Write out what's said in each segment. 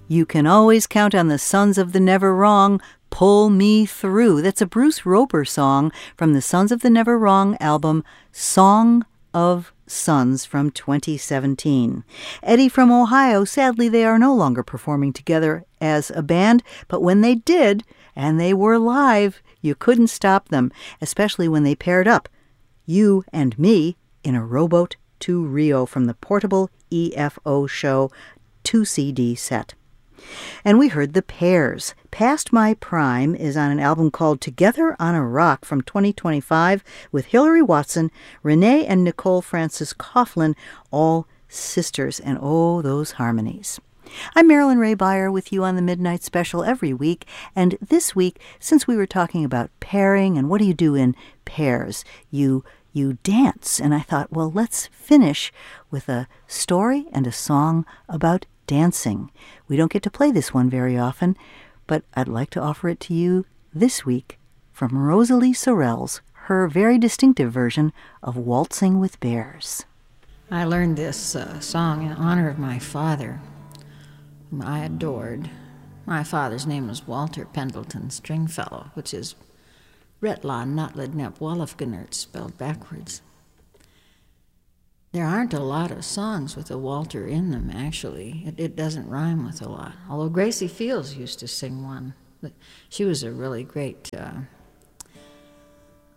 You can always count on the Sons of the Never Wrong, Pull Me Through. That's a Bruce Roper song from the Sons of the Never Wrong album, Song of Sons from 2017. Eddie from Ohio, sadly they are no longer performing together as a band, but when they did, and they were live, you couldn't stop them, especially when they paired up, you and me, in a rowboat to Rio from the Portable EFO Show 2-CD set. And we heard The Pears. Past My Prime is on an album called Together on a Rock from 2025 with Hillary Watson, Renee and Nicole Francis Coughlin, all sisters, and oh, those harmonies. I'm Marilyn Ray Beyer with you on the Midnight Special every week, and this week, since we were talking about pairing and what do you do in pairs, you dance, and I thought, well, let's finish with a story and a song about dancing. We don't get to play this one very often, but I'd like to offer it to you this week from Rosalie Sorrells, her very distinctive version of Waltzing with Bears. I learned this song in honor of my father, whom I adored. My father's name was Walter Pendleton Stringfellow, which is Retla Nutlid Nep Wolfganert spelled backwards. There aren't a lot of songs with a Walter in them, actually. It doesn't rhyme with a lot. Although Gracie Fields used to sing one. She was a really great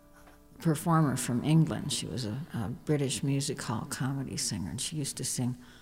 performer from England. She was a British music hall comedy singer, and she used to sing